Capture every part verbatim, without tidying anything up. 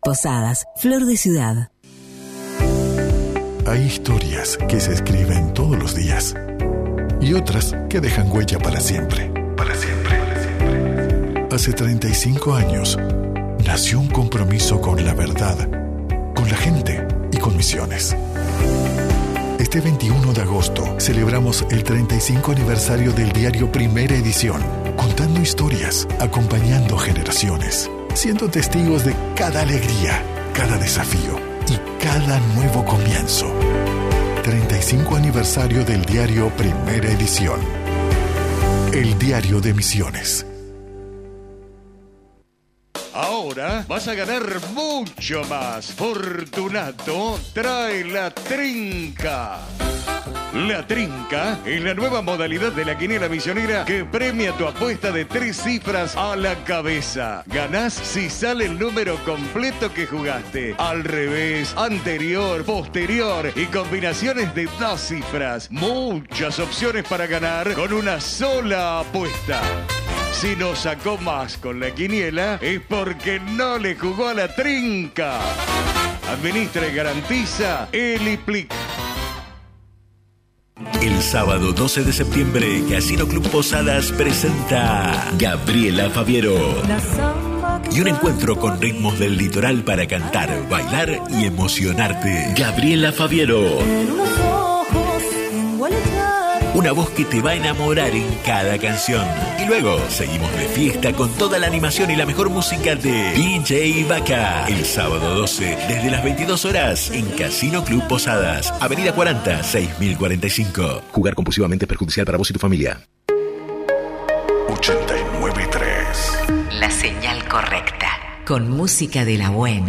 Posadas, Flor de Ciudad. Hay historias que se escriben todos los días y otras que dejan huella para siempre. Para siempre. Para siempre. Hace treinta y cinco años nació un compromiso con la verdad, con la gente y con Misiones. Este veintiuno de agosto celebramos el treinta y cinco aniversario del diario Primera Edición, contando historias, acompañando generaciones, siendo testigos de cada alegría, cada desafío y cada nuevo comienzo. treinta y cinco aniversario del diario Primera Edición. El diario de Misiones. Ahora vas a ganar mucho más. Fortunato trae la trinca. La trinca es la nueva modalidad de la quiniela misionera que premia tu apuesta de tres cifras a la cabeza. Ganás si sale el número completo que jugaste. Al revés, anterior, posterior y combinaciones de dos cifras. Muchas opciones para ganar con una sola apuesta. Si no sacó más con la quiniela es porque no le jugó a la trinca. Administra y garantiza Eliplic. El sábado doce de septiembre, Casino Club Posadas presenta Gabriela Fabiero. Y un encuentro con ritmos del litoral para cantar, bailar y emocionarte. Gabriela Fabiero. Una voz que te va a enamorar en cada canción. Y luego seguimos de fiesta con toda la animación y la mejor música de D J Vaca. El sábado doce, desde las veintidós horas, en Casino Club Posadas, Avenida cuarenta, seis mil cuarenta y cinco. Jugar compulsivamente es perjudicial para vos y tu familia. ochenta y nueve punto tres. La señal correcta. Con música de la buena.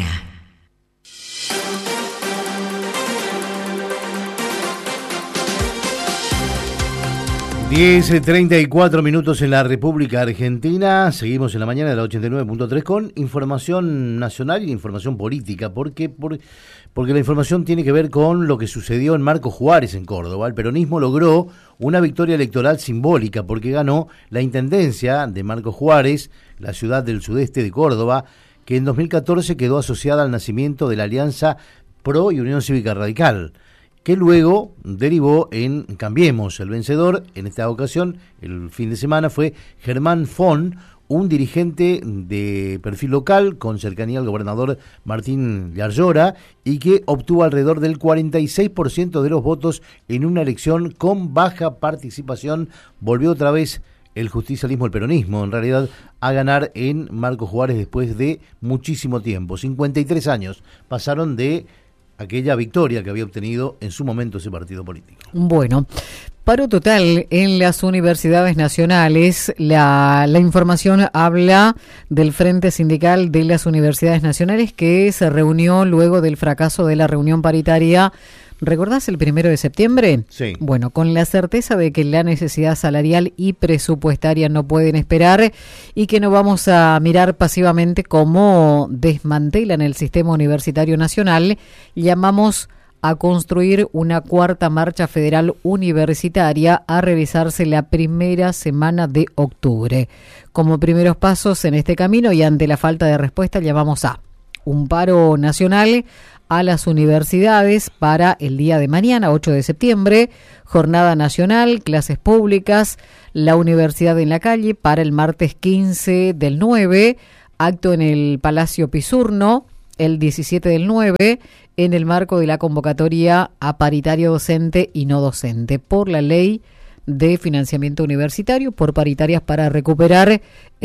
diez treinta y cuatro minutos en la República Argentina. Seguimos en la mañana de la ochenta y nueve punto tres con información nacional y información política. ¿Por qué? Por, porque la información tiene que ver con lo que sucedió en Marcos Juárez, en Córdoba. El peronismo logró una victoria electoral simbólica porque ganó la intendencia de Marcos Juárez, la ciudad del sudeste de Córdoba, que en dos mil catorce quedó asociada al nacimiento de la Alianza Pro y Unión Cívica Radical, que luego derivó en Cambiemos. El vencedor, en esta ocasión, el fin de semana, fue Germán Fon, un dirigente de perfil local con cercanía al gobernador Martín Yarlora y que obtuvo alrededor del cuarenta y seis por ciento de los votos en una elección con baja participación. Volvió otra vez el justicialismo, el peronismo, en realidad, a ganar en Marcos Juárez después de muchísimo tiempo. cincuenta y tres años pasaron de aquella victoria que había obtenido en su momento ese partido político. Bueno, paro total en las universidades nacionales. La, la información habla del Frente Sindical de las Universidades Nacionales, que se reunió luego del fracaso de la reunión paritaria. ¿Recordás el primero de septiembre? Sí. Bueno, con la certeza de que la necesidad salarial y presupuestaria no pueden esperar y que no vamos a mirar pasivamente cómo desmantelan el sistema universitario nacional, llamamos a construir una cuarta marcha federal universitaria a realizarse la primera semana de octubre. Como primeros pasos en este camino y ante la falta de respuesta, llamamos a un paro nacional a las universidades para el día de mañana, ocho de septiembre, jornada nacional, clases públicas, la universidad en la calle para el martes quince del nueve, acto en el Palacio Pisurno, el diecisiete del nueve, en el marco de la convocatoria a paritario docente y no docente por la ley de financiamiento universitario, por paritarias para recuperar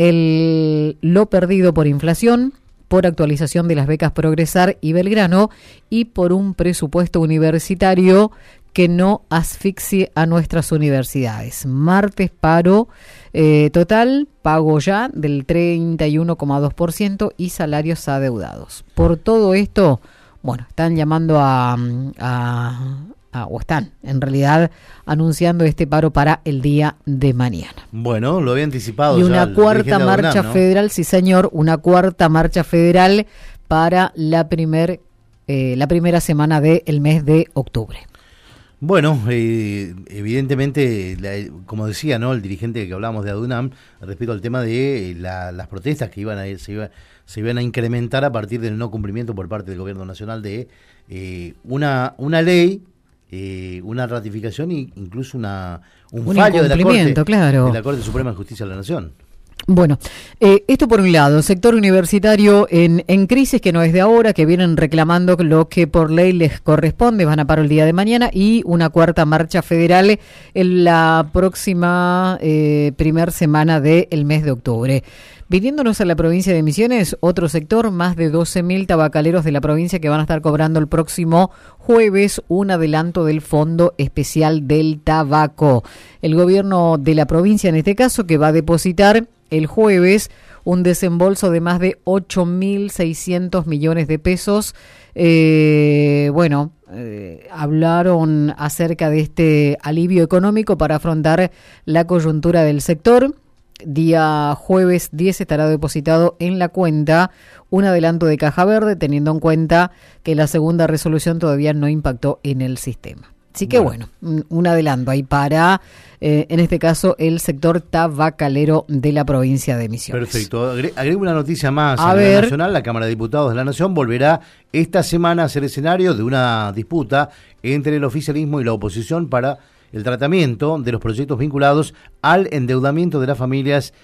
el lo perdido por inflación, por actualización de las becas Progresar y Belgrano y por un presupuesto universitario que no asfixie a nuestras universidades. Martes paro eh, total, pago ya del treinta y uno coma dos por ciento y salarios adeudados. Por todo esto, bueno, están llamando a, a, a o están en realidad anunciando este paro para el día de mañana. Bueno, lo había anticipado. Y una cuarta marcha UNAM, ¿no? federal, sí señor, una cuarta marcha federal para la primer eh, la primera semana del mes de octubre. Bueno, eh, evidentemente, la, como decía, ¿no?, el dirigente que hablábamos de ADUNAM respecto al tema de la, las protestas que iban a ir, se, iba, se iban a incrementar a partir del no cumplimiento por parte del Gobierno Nacional de eh, una, una ley, eh, una ratificación e incluso una, un, un fallo de la, Corte, claro. de la Corte Suprema de Justicia de la Nación. Bueno, eh, esto por un lado, sector universitario en, en crisis, que no es de ahora, que vienen reclamando lo que por ley les corresponde, van a paro el día de mañana, y una cuarta marcha federal en la próxima eh, primer semana del mes de octubre. Viniéndonos a la provincia de Misiones, otro sector, más de doce mil tabacaleros de la provincia que van a estar cobrando el próximo jueves un adelanto del Fondo Especial del Tabaco. El gobierno de la provincia, en este caso, que va a depositar el jueves un desembolso de más de ocho mil seiscientos millones de pesos. Eh, bueno, eh, hablaron acerca de este alivio económico para afrontar la coyuntura del sector. Día jueves diez estará depositado en la cuenta un adelanto de Caja Verde, teniendo en cuenta que la segunda resolución todavía no impactó en el sistema. Así que bueno, bueno un adelanto ahí para, eh, en este caso, el sector tabacalero de la provincia de Misiones. Perfecto. Agrego una noticia más a a nivel nivel nacional. La Cámara de Diputados de la Nación volverá esta semana a ser escenario de una disputa entre el oficialismo y la oposición para el tratamiento de los proyectos vinculados al endeudamiento de las familias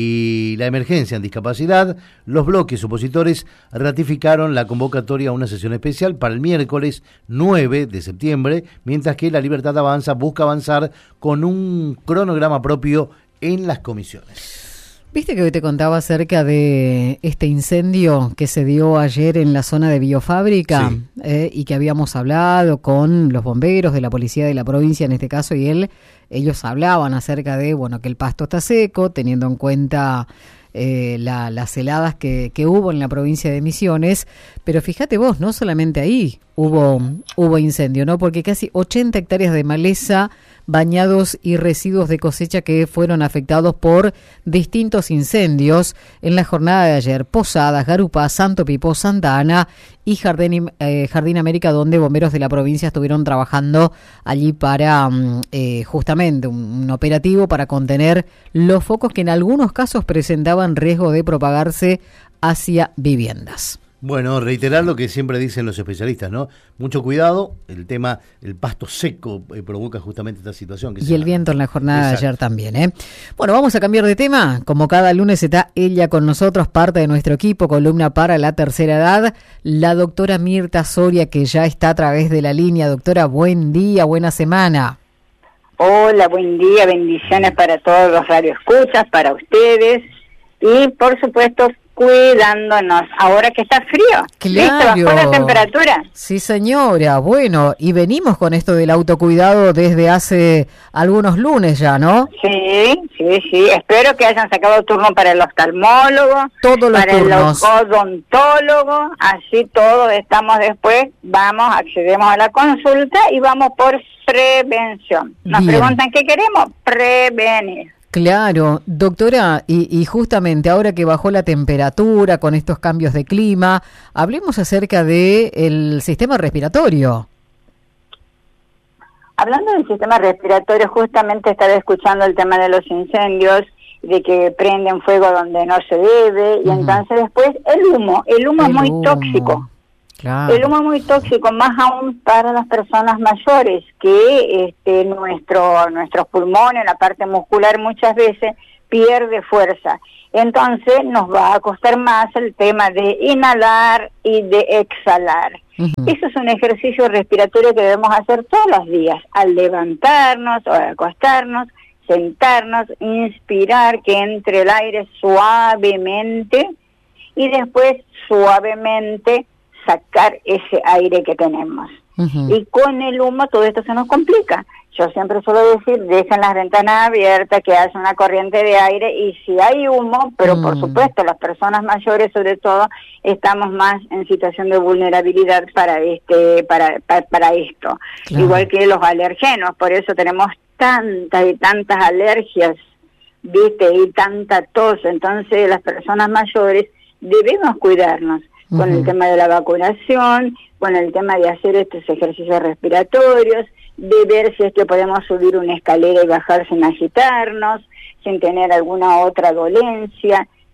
y la emergencia en discapacidad. Los bloques opositores ratificaron la convocatoria a una sesión especial para el miércoles nueve de septiembre, mientras que La Libertad Avanza busca avanzar con un cronograma propio en las comisiones. Viste que hoy te contaba acerca de este incendio que se dio ayer en la zona de Biofábrica, sí. eh, y que habíamos hablado con los bomberos de la policía de la provincia en este caso, y él, ellos hablaban acerca de, bueno, que el pasto está seco, teniendo en cuenta eh, la, las heladas que, que hubo en la provincia de Misiones, pero fíjate vos, no solamente ahí hubo, hubo incendio, ¿no? Porque casi ochenta hectáreas de maleza, bañados y residuos de cosecha que fueron afectados por distintos incendios en la jornada de ayer. Posadas, Garupá, Santo Pipó, Santa Ana y Jardín, eh, Jardín América, donde bomberos de la provincia estuvieron trabajando allí para eh, justamente un, un operativo para contener los focos que en algunos casos presentaban riesgo de propagarse hacia viviendas. Bueno, reiterar lo que siempre dicen los especialistas, ¿no? Mucho cuidado, el tema, el pasto seco eh, provoca justamente esta situación. Que y el viento en la jornada Exacto. de ayer también, ¿eh? Bueno, vamos a cambiar de tema. Como cada lunes está ella con nosotros, parte de nuestro equipo, columna para la tercera edad, la doctora Mirta Soria, que ya está a través de la línea. Doctora, buen día, buena semana. Hola, buen día, bendiciones para todos los radioescuchas, para ustedes y, por supuesto, cuidándonos, ahora que está frío. Claro. ¿Listo? ¿Bajó la temperatura? Sí, señora. Bueno, y venimos con esto del autocuidado desde hace algunos lunes ya, ¿no? Sí, sí, sí. Espero que hayan sacado turno para el oftalmólogo, todos los para turnos. el odontólogo, así todos estamos después, vamos, accedemos a la consulta y vamos por prevención. Nos Bien. preguntan qué queremos, prevenir. Claro, doctora, y, y justamente ahora que bajó la temperatura con estos cambios de clima, hablemos acerca de el sistema respiratorio. Hablando del sistema respiratorio, justamente estaba escuchando el tema de los incendios, de que prenden fuego donde no se debe, y uh-huh. entonces después el humo, el humo el es muy humo. tóxico. Claro. El humo es muy tóxico, más aún para las personas mayores, que este, nuestro nuestros pulmones, la parte muscular muchas veces pierde fuerza. Entonces nos va a costar más el tema de inhalar y de exhalar. Uh-huh. Eso es un ejercicio respiratorio que debemos hacer todos los días, al levantarnos o al acostarnos, sentarnos, inspirar, que entre el aire suavemente y después suavemente sacar ese aire que tenemos. Uh-huh. Y con el humo todo esto se nos complica. Yo siempre suelo decir, dejen las ventanas abiertas, que haya una corriente de aire, y si hay humo, pero mm. por supuesto las personas mayores sobre todo estamos más en situación de vulnerabilidad para este para para, para esto. Claro. Igual que los alergenos, por eso tenemos tantas y tantas alergias, ¿viste? Y tanta tos. Entonces las personas mayores debemos cuidarnos. Uh-huh. Con el tema de la vacunación, con el tema de hacer estos ejercicios respiratorios, de ver si es que podemos subir una escalera y bajar sin agitarnos, sin tener alguna otra dolencia,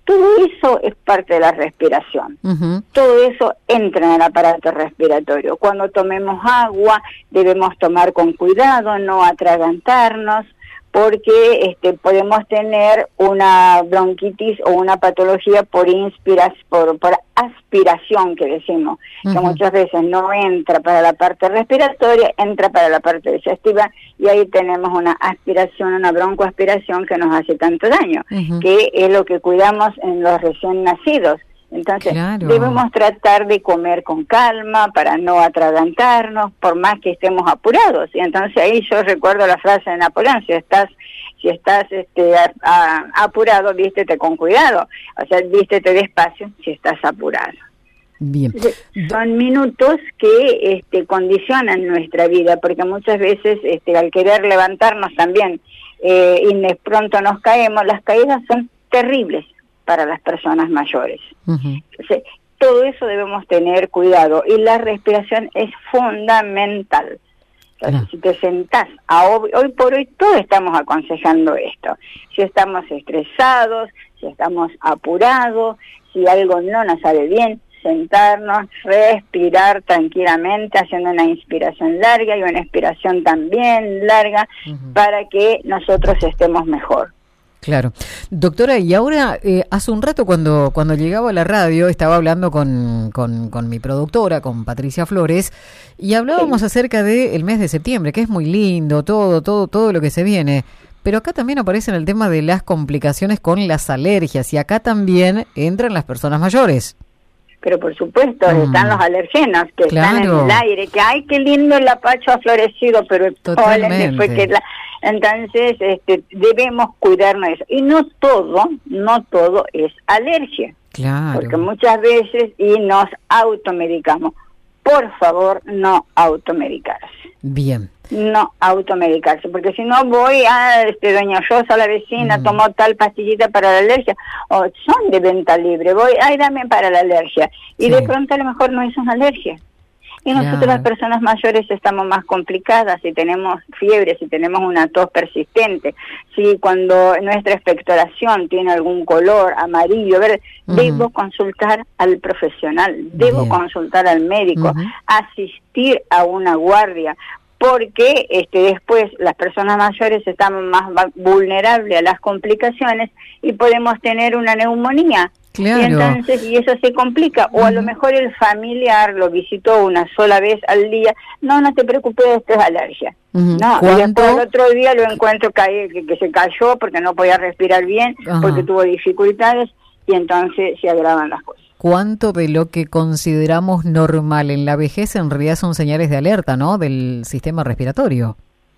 todo eso es parte de la respiración. Uh-huh. Todo eso entra en el aparato respiratorio. Cuando tomemos agua, debemos tomar con cuidado, no atragantarnos, porque este, podemos tener una bronquitis o una patología por inspiras, por, por aspiración, que decimos, uh-huh. que muchas veces no entra para la parte respiratoria, entra para la parte digestiva, y ahí tenemos una aspiración, una broncoaspiración que nos hace tanto daño, uh-huh. que es lo que cuidamos en los recién nacidos. Entonces, claro. debemos tratar de comer con calma para no atragantarnos, por más que estemos apurados. Y entonces ahí yo recuerdo la frase de Napoleón: si estás si estás este, a, a, apurado, vístete con cuidado. O sea, vístete despacio si estás apurado. Bien. Entonces, son minutos que este, condicionan nuestra vida, porque muchas veces este, al querer levantarnos también eh, y de pronto nos caemos, las caídas son terribles para las personas mayores. Uh-huh. Entonces, todo eso debemos tener cuidado, y la respiración es fundamental. Entonces, uh-huh. si te sentás, a hoy, hoy por hoy todos estamos aconsejando esto. Si estamos estresados, si estamos apurados, si algo no nos sale bien, sentarnos, respirar tranquilamente, haciendo una inspiración larga y una expiración también larga, uh-huh. para que nosotros estemos mejor. Claro. Doctora, y ahora, eh, hace un rato cuando cuando llegaba a la radio, estaba hablando con, con, con mi productora, con Patricia Flores, y hablábamos sí. acerca del mes de septiembre, que es muy lindo, todo, todo, todo lo que se viene. Pero acá también aparece en el tema de las complicaciones con las alergias, y acá también entran las personas mayores. Pero por supuesto, mm. están los alergenos que claro. están en el aire, que ay, qué lindo el apacho ha florecido, pero el polen después que la... Entonces, este, debemos cuidarnos de eso. Y no todo, no todo es alergia. Claro. Porque muchas veces y nos automedicamos. Por favor, no automedicarse. Bien. No automedicarse, porque si no voy a, este, doña Rosa, la vecina, mm. tomó tal pastillita para la alergia, o son de venta libre, voy, ay, dame para la alergia. Y sí. de pronto a lo mejor no es una alergia. Y nosotros claro. las personas mayores estamos más complicadas, si tenemos fiebre, si tenemos una tos persistente, si cuando nuestra expectoración tiene algún color amarillo, verde, uh-huh. debo consultar al profesional, debo Bien. consultar al médico, uh-huh. asistir a una guardia, porque este, después las personas mayores estamos más vulnerables a las complicaciones y podemos tener una neumonía. Claro. Y entonces, y eso se complica, o a lo mejor el familiar lo visitó una sola vez al día, no, no te preocupes, esto es alergia. Uh-huh. No, y después el otro día lo encuentro que, que, que se cayó porque no podía respirar bien, uh-huh. porque tuvo dificultades, y entonces se agravan las cosas. ¿Cuánto de lo que consideramos normal en la vejez en realidad son señales de alerta, ¿no?, del sistema respiratorio?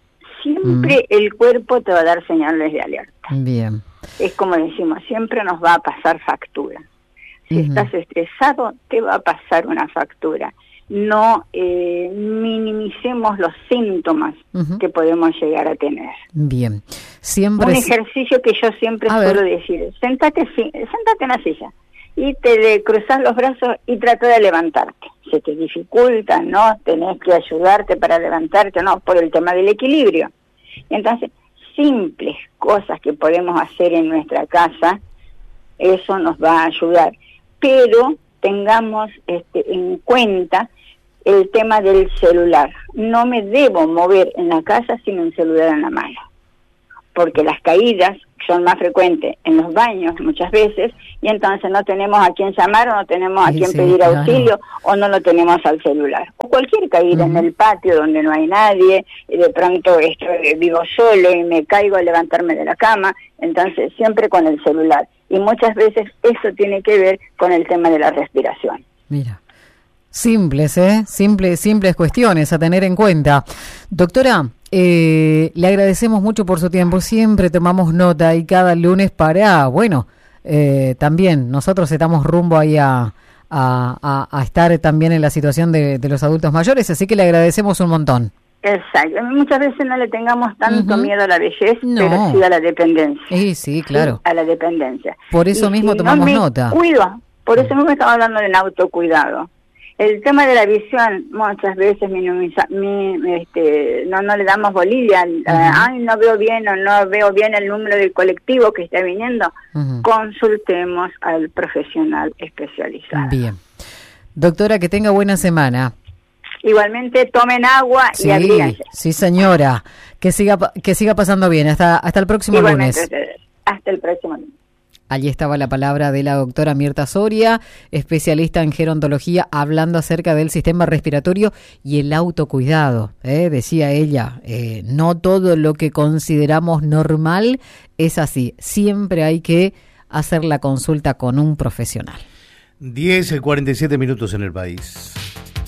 Siempre mm. el cuerpo te va a dar señales de alerta. Bien. Es como decimos, siempre nos va a pasar factura. Si uh-huh. estás estresado, te va a pasar una factura. No eh, minimicemos los síntomas uh-huh. que podemos llegar a tener. Bien. Siempre Un ejercicio que yo siempre a suelo ver. decir, sentate, sentate en la silla y te cruzas los brazos y trata de levantarte. Se te dificulta, ¿no? Tenés que ayudarte para levantarte, ¿no? Por el tema del equilibrio. Entonces, simples cosas que podemos hacer en nuestra casa, eso nos va a ayudar. Pero tengamos este, en cuenta el tema del celular. No me debo mover en la casa sin un celular en la mano, porque las caídas son más frecuentes en los baños muchas veces, y entonces no tenemos a quién llamar, o no tenemos a sí, quién sí, pedir claro. auxilio, o no lo tenemos al celular. O cualquier caída uh-huh. en el patio donde no hay nadie, y de pronto estoy, vivo solo y me caigo al levantarme de la cama, entonces siempre con el celular. Y muchas veces eso tiene que ver con el tema de la respiración. Mira. Simples, ¿eh? Simples, simples cuestiones a tener en cuenta. Doctora, eh, le agradecemos mucho por su tiempo. Siempre tomamos nota y cada lunes para, bueno, eh, también nosotros estamos rumbo ahí a, a, a, a estar también en la situación de, de los adultos mayores, así que le agradecemos un montón. Exacto. Muchas veces no le tengamos tanto uh-huh. miedo a la vejez, no. pero sí a la dependencia. Sí, sí, claro. Sí, a la dependencia. Por eso y mismo si tomamos no me nota. Cuido. Por eso mismo estamos hablando del autocuidado. El tema de la visión, muchas veces minimiza, mi, este, no, no le damos bolilla. Uh-huh. Ay, no veo bien o no veo bien el número del colectivo que está viniendo. Uh-huh. Consultemos al profesional especializado. Bien. Doctora, que tenga buena semana. Igualmente, tomen agua sí, y abríguense. Sí, señora. Que siga, que siga pasando bien. Hasta, hasta el próximo Igualmente, lunes. Ustedes. Hasta el próximo lunes. Allí estaba la palabra de la doctora Mirta Soria, especialista en gerontología, hablando acerca del sistema respiratorio y el autocuidado. ¿eh? Decía ella, eh, no todo lo que consideramos normal es así. Siempre hay que hacer la consulta con un profesional. diez y cuarenta y siete minutos en el país.